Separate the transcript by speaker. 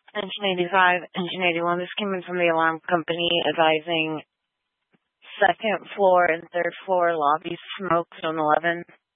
Speaker 1: Engine 85, Engine 81. This came in from the alarm company advising second floor and third floor lobby smoke, zone 11.